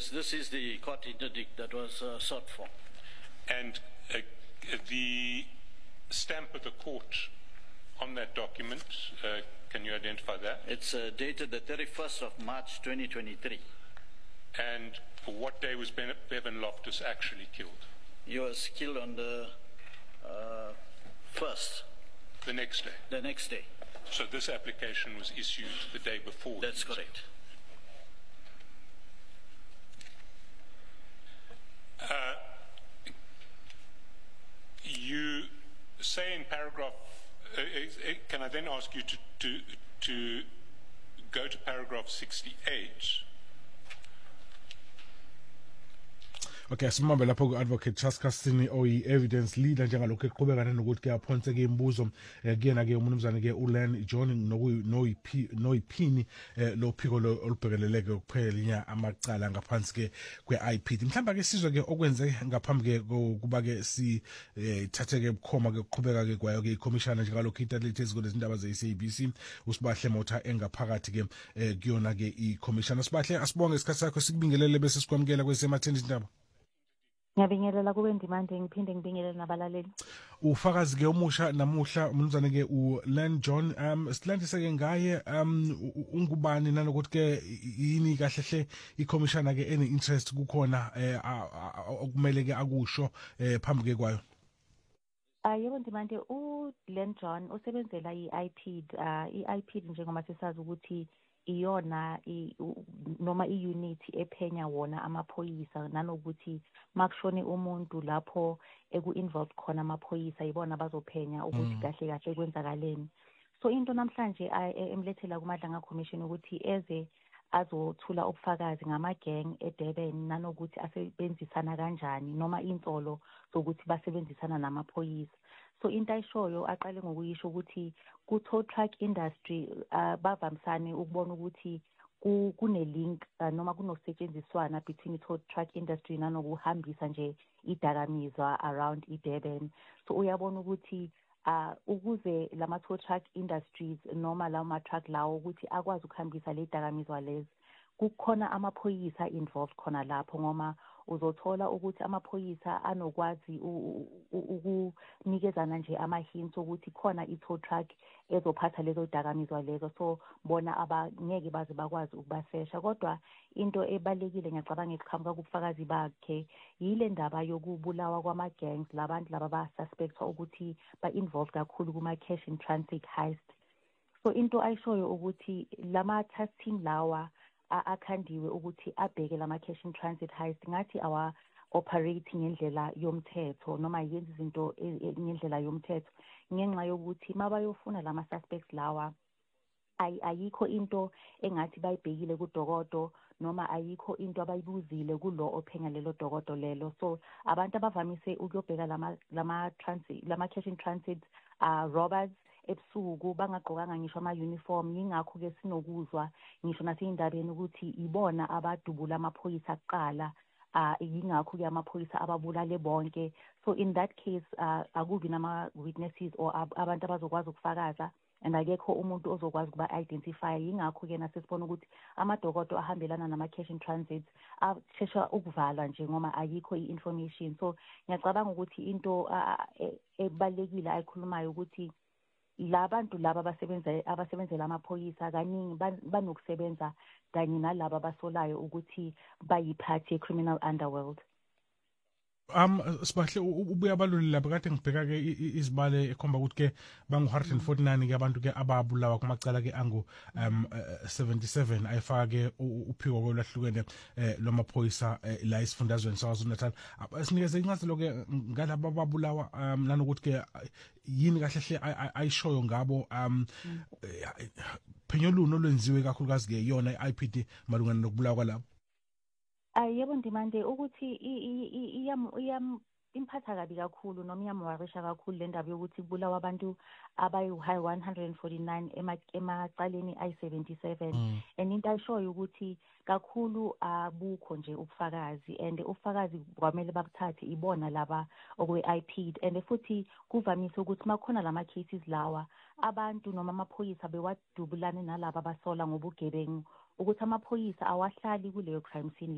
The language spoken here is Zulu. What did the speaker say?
Yes, this is the court interdict that was sought for. And the stamp of the court on that document, can you identify that? It's dated the 31st of March 2023. And what day was Bevan Loftus actually killed? He was killed on the 1st. The next day? The next day. So this application was issued the day before? That's correct. You say in paragraph, can I then ask you to go to paragraph 68? Okay, simambe lapho ku-advocate Charles Castini oyi-evidence leader njengalokhu eqhubekana nokuthi ke aphonse-ke imibuzo kuyena-ke umnumzane-ke uLen John noyiphini lophiko olubhekeleleke ukuphenya amacala ngaphansi-ke kwe-IPD. Mhlawumbe-ke sizwe-ke okwenze ngaphambi-ke kuba-ke sithathe-ke bukhoma-ke ukuqhubeka-ke kwayo-ke ikhomishana njengalokhu italethe ezikole izindaba ze-SABC uSibahle Motha engaphakathi-ke kuyona-ke ikhomishana. Sibahle, asibonge isikhathi sakho sikubingelele bese sikwamukela kwesematheni izindaba. Ngiyabingelela kube Ndimande ngiphinde ngibingelele nabalaleli. Ufakazi-ke omusha namuhla umnumzane-ke uLen John silandise-ke ngaye ungubani nanokuthi-ke yini kahle-hle ikhomishana-ke ene-interest kukhona okumele-ke akusho phambi-ke kwayo. Yebo Ndimande, uLen John usebenzela i-IPD. I-IPD njengoba sisazi ukuthi iyona noma i-unit ephenya wona amaphoyisa nanokuthi makushone umuntu lapho eku-involved khona amaphoyisa ibona bazophenya ukuthi kahle kahle kwenzakaleni. So into namhlanje emlethela kuMadlanga Commission ukuthi eze azothula ubufakazi ngama-gang eDurban nanokuthi asebenzisana kanjani noma insolo zokuthi basebenzisana namaphoyisa. So into ayishoyo aqale ngokuyisho ukuthi ku-tow truck industry bavamisane ukubona ukuthi kune-link noma kunosetshenziswana between i-tow truck industry nanokuhambisa nje idakamizwa around iDurban. So uyabona ukuthi ukuze lama-tow truck industries noma lawo ma-truck lawo ukuthi akwazi ukuhambisa le dakamizwa lezi kukhona amaphoyisa involved khona lapho ngoma uzothola ukuthi amaphoyisa anokwazi ukunikezana nje ama-hints ukuthi khona i-tow truck ezophatha lezo dakamizwa lezo, so bona abangeke baze bakwazi ukubasesha. Kodwa into ebalekile ngiyacabanga iqhamuka kubufakazi bakhe yile ndaba yokubulawa kwama-gangs labantu laba basuspectwa ukuthi ba-involved kakhulu kuma-cash in transit heist. So into ayishoyo ukuthi lama-task team lawa akhandiwe ukuthi abheke lama-cash in transit heist ngathi awa-operate ngendlela yomthetho noma yenza izinto ngendlela yomthetho ngenxa yokuthi mabayofuna lama-suspects lawa ayikho into engathi bayibhekile kudokodo noma ayikho into abayibuzile kulo ophenya lelo dokodo lelo. So abantu abavamise ukuyobheka lama-cash in transit robbers ebusuku bangagqokanga ngisho ama-uniform, yingakho-ke sinokuzwa ngisho nasey'ndabeni ukuthi ibona abadubula amaphoyisa kuqala, yingakho-ke amaphoyisa ababulale bonke. So in that case akubi nama-witnesses or abantu abazokwazi ukufakaza and akekho umuntu ozokwazi ukuba-identify. Yingakho-ke nasesibona ukuthi amadokodo ahambelana nama-cash in transit ashesha ukuvalwa nje ngoma ayikho i-information. So ngiyacabanga ukuthi into ebalekile ayikhulumayo ukuthi labantu laba abasebenzela amaphoyisa kaningi banokusebenza kanye nalaba abasolayo ukuthi bayiphathi ye-criminal underworld. Sibahle ubuya abaluli lapha kade ngibheka-ke izibale ekhomba ukuthi-ke bangu-149-ke abantu-ke ababulawa kumacala-ke angu-77 ayifaka-ke uphiko kolwahlukene lwamaphoyisa la esifundazweni saKwaZulu-Natal. Sinikeze incazelo-ke ngalaba ababulawa nanokuthi-ke yini kahle-hle ayishoyo ngabo phenyo luni olwenziwe kakhulukazi-ke yona i-IPD malungana nokubulawa kwalabo. Yebo Ndimande, ukuthi imphatha kabi kakhulu noma iyamwarisha kakhulu le ndaba yokuthi kubulawa abantu abayi-high 149 emacaleni ayi-77 and into ayishoyo ukuthi kakhulu abukho nje ubufakazi and ubufakazi kwamele babuthathe ibona laba okwe-IPD and futhi kuvamise ukuthi makhona lama-cases lawa abantu noma amaphoyisa bewadubulane nalaba abasola ngobugebengu ukuthi amaphoyisa awahlali kuleyo crime scene